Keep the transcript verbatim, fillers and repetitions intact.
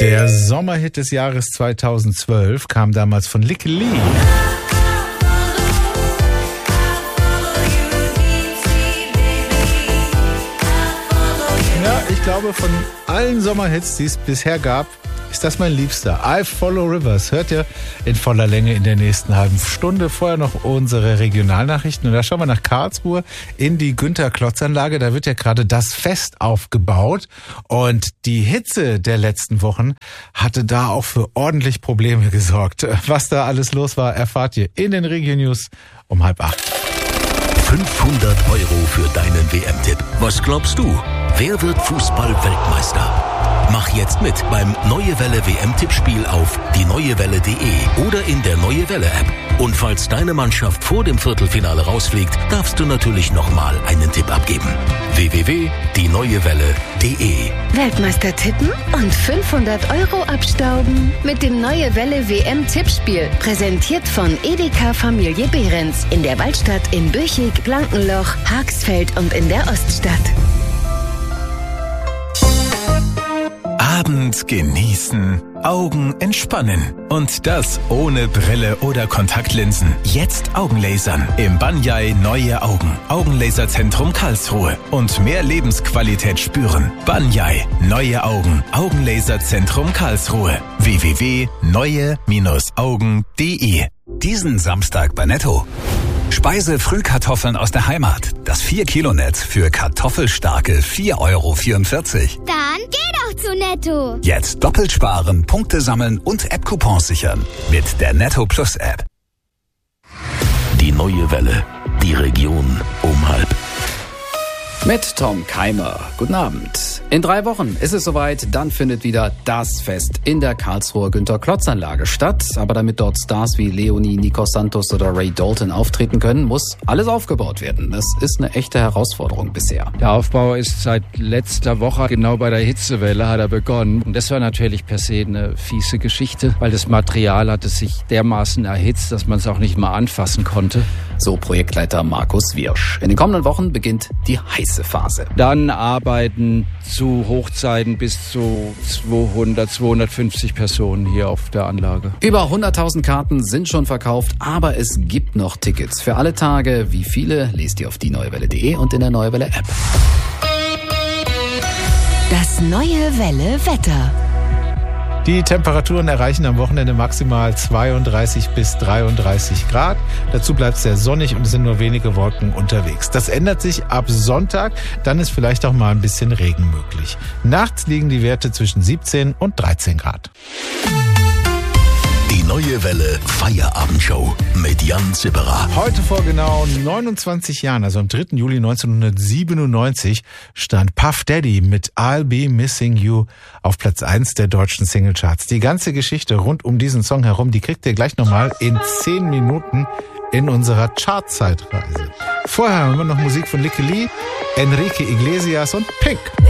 Der Sommerhit des Jahres zweitausendzwölf kam damals von Licky Lee. Ja, ich glaube, von allen Sommerhits, die es bisher gab, ist das mein Liebster. I Follow Rivers. Hört ihr in voller Länge in der nächsten halben Stunde. Vorher noch unsere Regionalnachrichten. Und da schauen wir nach Karlsruhe in die Günter-Klotz-Anlage. Da wird ja gerade das Fest aufgebaut. Und die Hitze der letzten Wochen hatte da auch für ordentlich Probleme gesorgt. Was da alles los war, erfahrt ihr in den Regio-News um halb acht. fünfhundert Euro für deinen W M-Tipp. Was glaubst du? Wer wird Fußball-Weltmeister? Mach jetzt mit beim Neue Welle W M-Tippspiel auf die neue welle punkt de oder in der Neue Welle-App. Und falls deine Mannschaft vor dem Viertelfinale rausfliegt, darfst du natürlich nochmal einen Tipp abgeben. w w w punkt die neue welle punkt de Weltmeister tippen und fünfhundert Euro abstauben mit dem Neue Welle W M-Tippspiel. Präsentiert von Edeka Familie Behrens in der Waldstadt in Büchig, Blankenloch, Haxfeld und in der Oststadt. Abend genießen, Augen entspannen. Und das ohne Brille oder Kontaktlinsen. Jetzt Augenlasern im Banyai Neue Augen. Augenlaserzentrum Karlsruhe. Und mehr Lebensqualität spüren. Banyai Neue Augen. Augenlaserzentrum Karlsruhe. w w w punkt neue Augen punkt de Diesen Samstag bei Netto. Speise-Frühkartoffeln aus der Heimat. Das vier Kilo Netz für kartoffelstarke vier Euro vierundvierzig. Dann geh doch zu Netto. Jetzt doppelt sparen, Punkte sammeln und App-Coupons sichern. Mit der Netto Plus App. Die Neue Welle. Die Region um halb. Mit Tom Keimer. Guten Abend. In drei Wochen ist es soweit, dann findet wieder das Fest in der Karlsruher Günter-Klotz-Anlage statt. Aber damit dort Stars wie Leonie, Nikos Santos oder Ray Dalton auftreten können, muss alles aufgebaut werden. Das ist eine echte Herausforderung bisher. Der Aufbau ist seit letzter Woche, genau bei der Hitzewelle hat er begonnen. Und das war natürlich per se eine fiese Geschichte, weil das Material hatte sich dermaßen erhitzt, dass man es auch nicht mal anfassen konnte. So Projektleiter Markus Wirsch. In den kommenden Wochen beginnt die heiße Phase. Dann arbeiten zu Hochzeiten bis zu zweihundert, zweihundertfünfzig Personen hier auf der Anlage. Über hunderttausend Karten sind schon verkauft, aber es gibt noch Tickets für alle Tage. Wie viele, lest ihr auf die neue welle punkt de und in der Neue Welle App. Das Neue Welle Wetter. Die Temperaturen erreichen am Wochenende maximal zweiunddreißig bis dreiunddreißig Grad. Dazu bleibt es sehr sonnig und es sind nur wenige Wolken unterwegs. Das ändert sich ab Sonntag, dann ist vielleicht auch mal ein bisschen Regen möglich. Nachts liegen die Werte zwischen siebzehn und dreizehn Grad. Die Neue Welle Feierabendshow mit Jan Zipperer. Heute vor genau neunundzwanzig Jahren, also am dritten Juli neunzehnhundertsiebenundneunzig, stand Puff Daddy mit I'll Be Missing You auf Platz eins der deutschen Singlecharts. Die ganze Geschichte rund um diesen Song herum, die kriegt ihr gleich nochmal in zehn Minuten in unserer Chartzeitreise. Vorher haben wir noch Musik von Licky Lee, Enrique Iglesias und Pink.